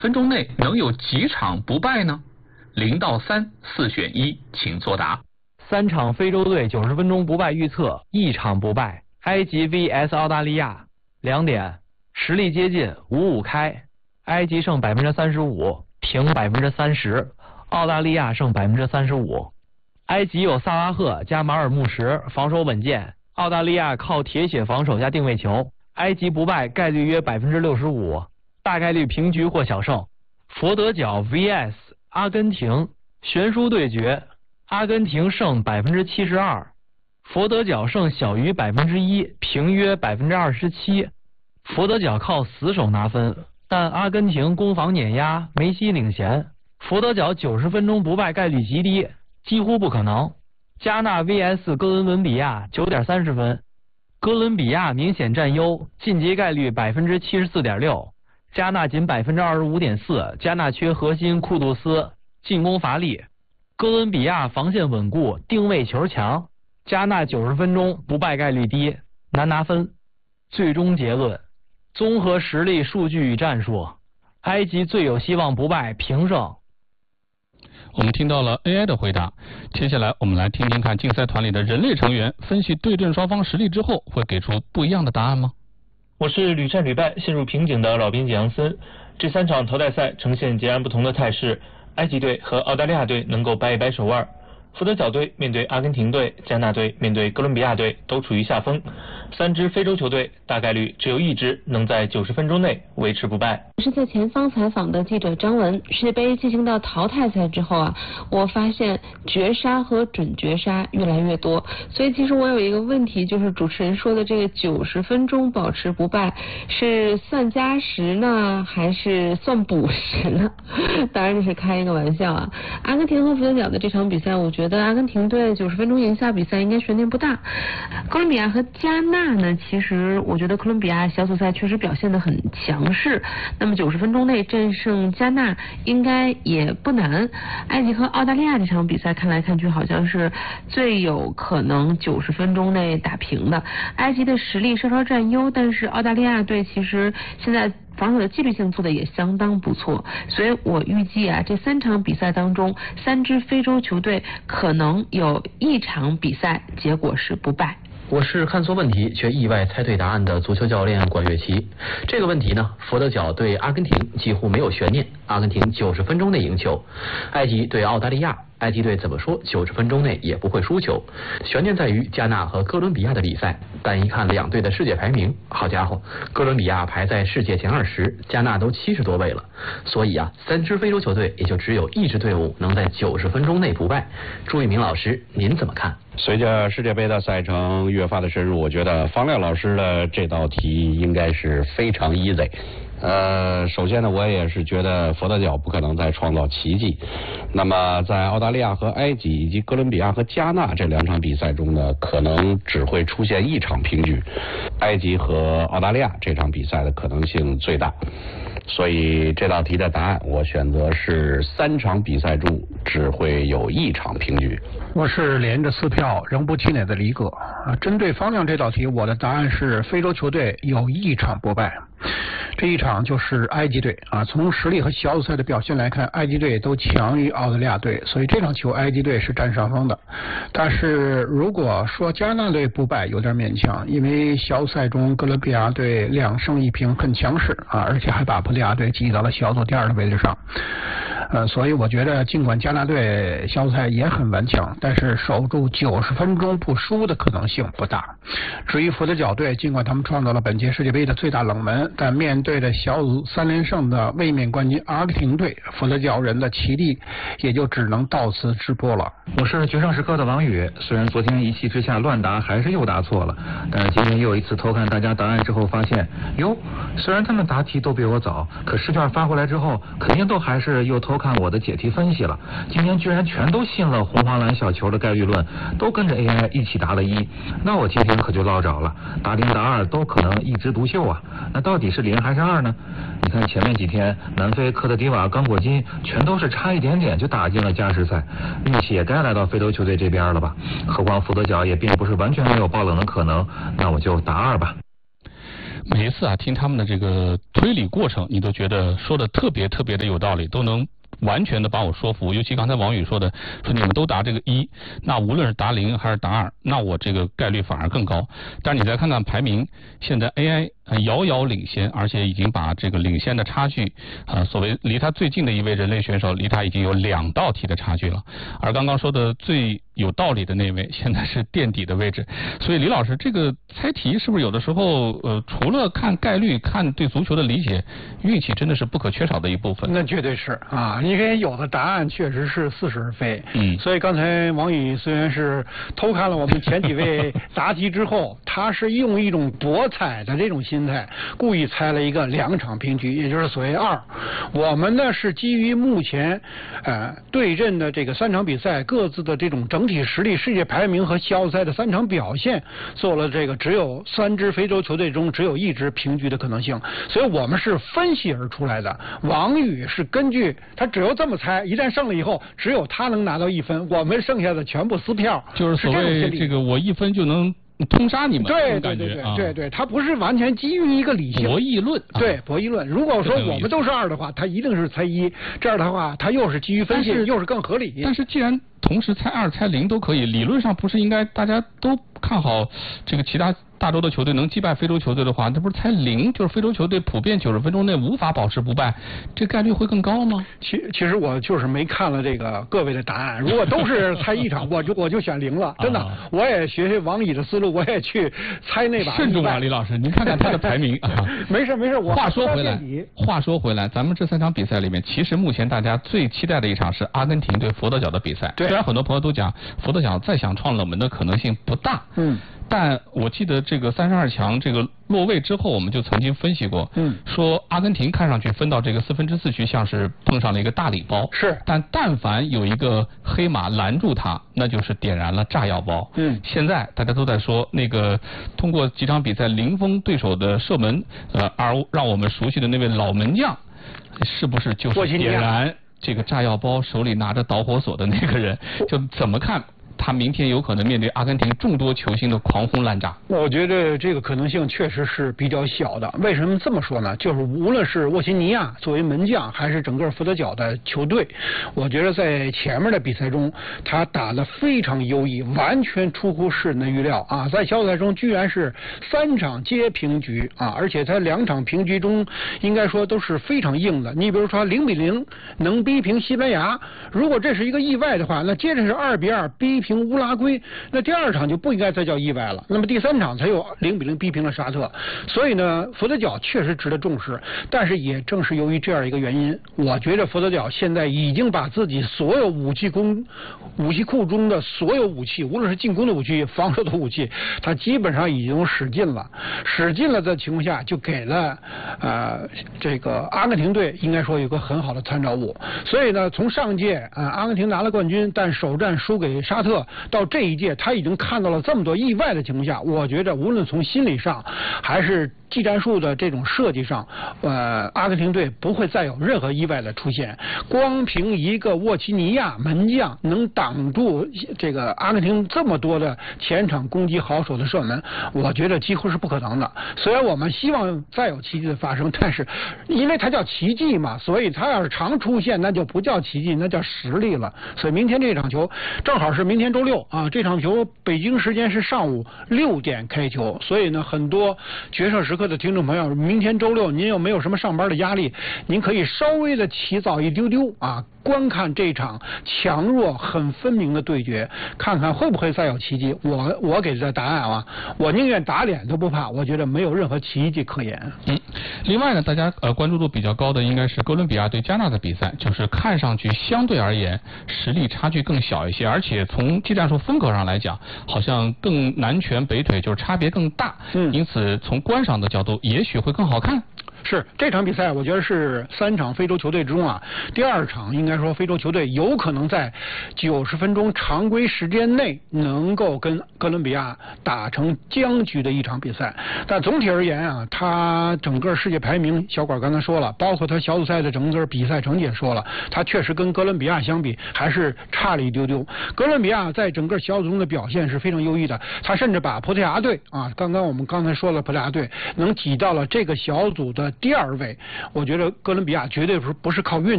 分钟内能有几场不败呢？0到3，四选一，请作答。 3场非洲队90分钟不败预测，1场不败。埃及 vs 澳大利亚，2点，实力接近，5-5开，埃及胜35%，平30%，澳大利亚胜35%。埃及有萨拉赫加马尔穆什，防守稳健；澳大利亚靠铁血防守加定位球。埃及不败概率约65%，大概率平局或小胜。佛得角 vs 阿根廷悬殊对决，阿根廷胜72%，佛得角胜小于1%，平约27%。佛得角靠死守拿分，但阿根廷攻防碾压，梅西领衔。佛得角90分钟不败概率极低，几乎不可能。加纳 vs 哥伦比亚9.30分，哥伦比亚明显占优，晋级概率74.6%，加纳仅25.4%，加纳缺核心库杜斯，进攻乏力。哥伦比亚防线稳固，定位球强，加纳90分钟不败概率低，难拿分。最终结论，综合实力、数据与战术，埃及最有希望不败，平胜。 我们听到了 AI 的回答，接下来我们来听听看竞赛团里的人类成员分析对阵双方实力之后会给出不一样的答案吗？ 我是屡战屡败陷入瓶颈的老编辑杨森。这3场淘汰赛呈现截然不同的态势，埃及队和澳大利亚队能够掰一掰手腕，佛得角队面对阿根廷队，加纳队面对哥伦比亚队都处于下风。3支非洲球队大概率只有1支能在90分钟内维持不败。 是在前方采访的记者张文。世界杯进行到淘汰赛之后啊，我发现绝杀和准绝杀越来越多，所以其实我有一个问题，就是主持人说的这个90分钟保持不败是算加时呢，还是算补时呢？当然这是开一个玩笑啊。阿根廷和佛得角的这场比赛，我觉得阿根廷队90分钟赢下比赛应该悬念不大。哥伦比亚和加纳呢，其实我觉得哥伦比亚小组赛确实表现得很强势，那么90分钟内战胜加纳应该也不难。埃及和澳大利亚这场比赛看来看去好像是最有可能90分钟内打平的。埃及的实力稍稍占优，但是澳大利亚队其实现在防守的纪律性做的也相当不错，所以我预计啊，这3场比赛当中，3支非洲球队可能有1场比赛结果是不败。 我是看错问题却意外猜对答案的足球教练管乐琪。这个问题呢，佛得角对阿根廷几乎没有悬念，阿根廷90分钟内赢球。埃及对澳大利亚，埃及队怎么说90分钟内也不会输球。悬念在于加纳和哥伦比亚的比赛，但一看2队的世界排名，好家伙，哥伦比亚排在世界前20，加纳都70多位了。所以啊，3支非洲球队也就只有1支队伍能在90分钟内不败。朱一鸣老师，您怎么看？ 随着世界杯的赛程越发的深入，我觉得方亮老师的这道题应该是非常 easy。首先呢，我也是觉得佛得角不可能再创造奇迹。那么在澳大利亚和埃及以及哥伦比亚和加纳这2场比赛中呢，可能只会出现1场平局。埃及和澳大利亚这场比赛的可能性最大。所以这道题的答案我选择是3场比赛中只会有1场平局。 我是连着4票仍不气馁的黎哥针对方亮这道题，我的答案是非洲球队有1场不败，这1场就是埃及队从实力和小组赛的表现来看，埃及队都强于澳大利亚队，所以这场球埃及队是占上风的。但是如果说加纳队不败有点勉强，因为小组赛中哥伦比亚队2胜1平很强势而且还把葡萄牙队挤到了小组第2的位置上。所以我觉得尽管加纳队小组赛也很顽强，但是守住90分钟不输的可能性不大。至于佛得角队，尽管他们创造了本届世界杯的最大冷门，但面对着小组3连胜的卫冕冠军阿根廷队，佛得角人的奇迹也就只能到此止步了。 我是决胜时刻的王宇，虽然昨天一气之下乱答还是又答错了，但是今天又一次偷看大家答案之后发现，哟，虽然他们答题都比我早，可试卷发回来之后肯定都还是又偷看我的解题分析了。今天居然全都信了红黄蓝小球的概率论，都跟着 AI 一起答了1，那我今天可就落着了，答0答2都可能一枝独秀啊。那到底是0还是2呢？你看前面几天南非、科特迪瓦、刚果金全都是差一点点就打进了加时赛，运气也该来到非洲球队这边了吧。何况佛得角也并不是完全没有爆冷的可能，那我就答2吧。 每一次啊听他们的这个推理过程，你都觉得说的特别的有道理，都能完全的把我说服。尤其刚才王宇说的，说你们都答这个1，那无论是答0还是答2，那我这个概率反而更高。但是你再看看排名，现在 AI 遥遥领先，而且已经把这个领先的差距所谓离他最近的一位人类选手，离他已经有2道题的差距了。而刚刚说的最有道理的那位，现在是垫底的位置。所以李老师，这个猜题是不是有的时候除了看概率，看对足球的理解，运气真的是不可缺少的一部分？ 那绝对是啊，因为有的答案确实是似是而非。所以刚才王宇虽然是偷看了我们前几位答题之后，他是用一种博彩的这种心态，故意猜了一个2场平局，也就是所谓2。我们呢是基于目前对阵的这个3场比赛各自的这种整体实力、世界排名和小组赛的3场表现，做了这个只有3支非洲球队中只有1支平局的可能性，所以我们是分析而出来的。王宇是根据他只有这么猜，一旦胜了以后，只有他能拿到1分，我们剩下的全部撕票， 就是所谓这个我1分就能通杀你们， 对，他不是完全基于一个理性博弈论， 对博弈论。如果说我们都是2的话，他一定是猜1，这样的话他又是基于分析，又是更合理。 但是既然同时猜2、猜0都可以，理论上不是应该大家都看好这个其他大洲的球队能击败非洲球队的话，那不是猜0，就是非洲球队普遍90分钟内无法保持不败，这概率会更高吗？ 其实我就是没看了这个各位的答案，如果都是猜1场，我就选0了，真的，我也学王宇的思路，我也去猜那把。 慎重啊，李老师，您看看他的排名。 没事，我话说回来，咱们这3场比赛里面，其实目前大家最期待的一场是阿根廷对佛得角的比赛。虽然很多朋友都讲佛得角再想创冷门的可能性不大，但我记得这个32强这个落位之后，我们就曾经分析过，说阿根廷看上去分到这个4分之4局像是碰上了一个大礼包，但凡有一个黑马拦住他，那就是点燃了炸药包。现在大家都在说那个通过几场比赛零封对手的射门，而让我们熟悉的那位老门将，是不是就是点燃这个炸药包手里拿着导火索的那个人？就怎么看他明天有可能面对阿根廷众多球星的狂轰滥炸？ 我觉得这个可能性确实是比较小的。为什么这么说呢？就是无论是沃西尼亚作为门将，还是整个佛得角的球队，我觉得在前面的比赛中，他打得非常优异，完全出乎世人的预料啊！在小组赛中居然是3场皆平局啊，而且在2场平局中，应该说都是非常硬的。你比如说0-0能逼平西班牙，如果这是一个意外的话，那接着是2-2逼平乌拉圭，那第2场就不应该再叫意外了。那么第3场才有0-0逼平了沙特。所以呢，佛得角确实值得重视，但是也正是由于这样一个原因，我觉得佛得角现在已经把自己所有武器库中的所有武器，无论是进攻的武器、防守的武器，他基本上已经使尽了的情况下，就给了这个阿根廷队应该说有个很好的参照物。所以呢，从上届阿根廷拿了冠军，但首战输给沙特，到这一届他已经看到了这么多意外的情况下，我觉得无论从心理上还是技战术的这种设计上，阿根廷队不会再有任何意外的出现。光凭一个沃奇尼亚门将能挡住这个阿根廷这么多的前场攻击好手的射门，我觉得几乎是不可能的。虽然我们希望再有奇迹的发生，但是因为它叫奇迹嘛，所以它要是常出现，那就不叫奇迹，那叫实力了。所以明天这场球正好是明天周6啊，这场球北京时间是上午6点开球，所以呢，很多决胜时刻的听众朋友，明天周6您又没有什么上班的压力，您可以稍微的起早一丢丢啊，观看这场强弱很分明的对决，看看会不会再有奇迹。我给的答案啊，我宁愿打脸都不怕，我觉得没有任何奇迹可言。 另外呢，大家关注度比较高的应该是哥伦比亚对加纳的比赛，就是看上去相对而言实力差距更小一些，而且从技战术风格上来讲，好像更南拳北腿，就是差别更大。因此从观赏的角度也许会更好看。 是这场比赛，我觉得是3场非洲球队之中啊，第2场应该说非洲球队有可能在90分钟常规时间内能够跟哥伦比亚打成僵局的一场比赛。但总体而言啊，他整个世界排名，小管刚才说了，包括他小组赛的整个比赛成绩也说了，他确实跟哥伦比亚相比还是差了一丢丢。哥伦比亚在整个小组中的表现是非常优异的，他甚至把葡萄牙队啊，我们刚才说了，葡萄牙队能挤到了这个小组的第2位。我觉得哥伦比亚绝对不是靠运